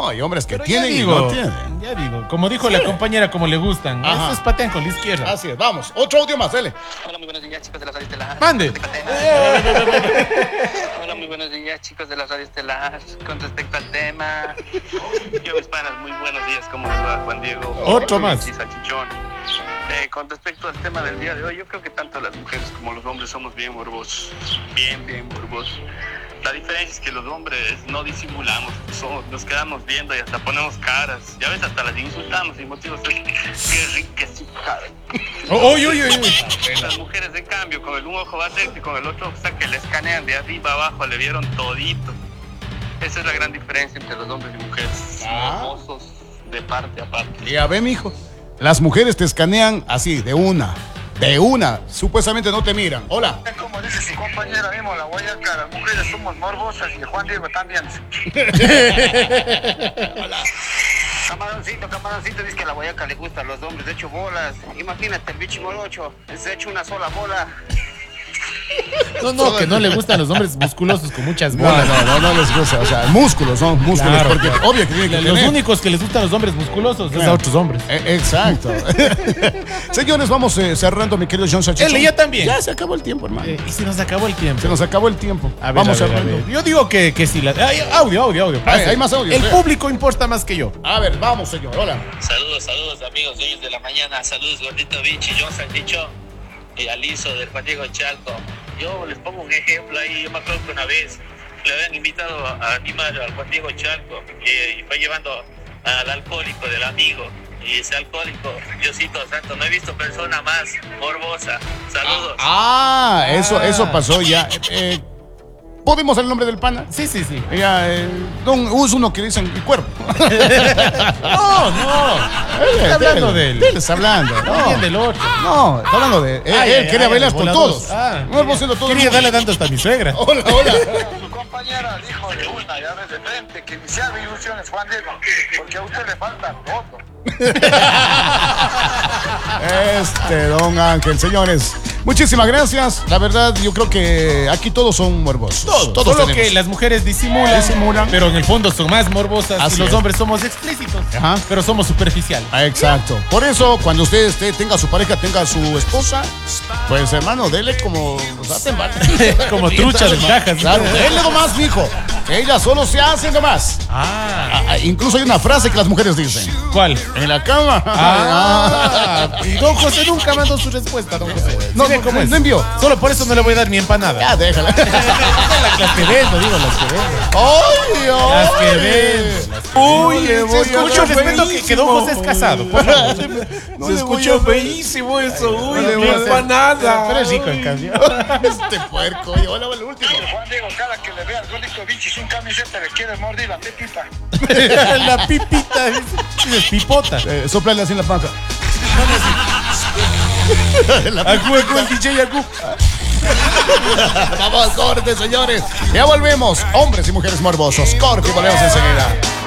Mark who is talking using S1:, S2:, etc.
S1: No, hay hombres que
S2: Pero
S1: tienen
S2: ya
S1: y
S2: digo,
S1: no tienen.
S2: ya digo, como dijo la compañera, como le gustan.
S1: Ajá.
S2: Estos patean con la izquierda.
S1: Así es, vamos. Otro audio más, dele.
S3: Hola, muy buenos días, chicos de la Radio Estelar.
S2: Mande.
S3: Hola, muy buenos días, chicos de la Radio Estelar. Con respecto al tema, yo, mis panas, muy buenos días. ¿Cómo les va, Juan Diego?
S2: Otro más.
S3: Sí, salchichón. Con respecto al tema del día de hoy, yo creo que tanto las mujeres como los hombres somos bien morbosos. Bien morbosos. La diferencia es que los hombres no disimulamos, nos quedamos viendo y hasta ponemos caras. Y a veces hasta las insultamos y motivos es qué rica es su cara.
S2: Uy.
S3: Las mujeres, en cambio, con un ojo va sexy y con el otro, o sea, que le escanean de arriba abajo, le vieron todito. Esa es la gran diferencia entre los hombres y mujeres. Hermosos de parte a parte.
S1: Y a ver, mijo. Las mujeres te escanean así, de una. Supuestamente no te miran. Hola.
S4: Como dice su compañera mismo, la Guayaca, las mujeres somos morbosas y Juan Diego también.
S1: Hola.
S5: Camaroncito, dice que a la Guayaca le gustan los hombres de hecho bolas. Imagínate el bicho morocho, es hecho una sola bola.
S2: No, que no le gustan los hombres musculosos con muchas bolas.
S1: No les gusta. O sea, músculos, son músculos.
S2: Claro,
S1: porque obvio que tiene que
S2: los
S1: tener.
S2: únicos que les gustan los hombres musculosos es
S1: Claro.
S2: a otros hombres.
S1: Exacto. Señores, vamos cerrando, mi querido John Salchichón.
S2: Él y yo también.
S1: Ya se acabó el tiempo, hermano.
S2: Y se nos acabó el tiempo.
S1: Se nos acabó el tiempo.
S2: A ver,
S1: Vamos
S2: a ver.
S1: cerrando.
S2: Yo digo que sí. Audio.
S1: Hay más audio.
S2: El público importa más que yo.
S1: A ver, vamos, señor. Hola.
S3: Saludos, amigos, dueños de la mañana. Saludos, Gordito Bichi, John Salchichón y Aliso del Juan Diego Chalco. Yo les pongo un ejemplo ahí. Yo me acuerdo que una vez le habían invitado a animar al Juan Diego Chalco y fue llevando al alcohólico del amigo. Y ese alcohólico, Diosito Santo, no he visto persona más morbosa. Saludos.
S1: Eso pasó ya. ¿Podemos el nombre del pana?
S2: Sí.
S1: Ya, es uno que dicen el cuerpo.
S2: No. Está hablando de él.
S1: Está hablando.
S2: También del otro.
S1: No, está hablando de él. Quería bailar con
S2: voladores.
S1: todos. No hemos sido todos.
S2: Quería darle tanto hasta a mi suegra.
S1: Hola.
S4: Su compañera dijo de una, ya ves de frente, que ni se haga ilusiones, Juan Diego, porque a usted le falta todo.
S1: Don Ángel, señores. Muchísimas gracias. La verdad, yo creo que aquí todos son morbosos. Todos
S2: Solo
S1: tenemos.
S2: que las mujeres disimulan, pero en el fondo son más morbosas.
S1: Así
S2: y los
S1: es.
S2: hombres somos explícitos,
S1: Ajá.
S2: pero somos superficiales.
S1: Exacto. Por eso, cuando usted tenga su pareja, tenga su esposa, pues hermano, dele como nos hacen
S2: Como truchas en cajas.
S1: Claro, dele nomás, mijo. Que ellas solo se hacen nomás. Incluso hay una frase que las mujeres dicen.
S2: ¿Cuál?
S1: En la cama.
S2: Y don José nunca mandó su respuesta, don José.
S1: No,
S2: ¿Sí ve cómo es?
S1: no envió.
S2: Solo por eso no le voy a dar ni empanada.
S1: Ya, déjala.
S2: Las que vendo, digo, las que vendo.
S1: ¡Ay,
S2: Las que vendo.
S1: Oye, voy a
S2: Mucho
S1: dar
S2: respeto que don José es casado. Por favor.
S1: Se escuchó
S6: feísimo eso, uy,
S1: No le voy a hacer.
S6: empanada.
S2: Pero es rico en cambio.
S1: Este puerco. Oye, hola, el último.
S4: Juan Diego, cada que le vea al Gordito Bichi sin camiseta, le quiere mordir la pepita.
S2: La pipita es pipota.
S1: Sóplale así en la panza.
S2: Acu, el DJ Acu.
S1: Vamos, corte, señores. Ya volvemos. Hombres y mujeres morbosos. Corte y volvemos enseguida.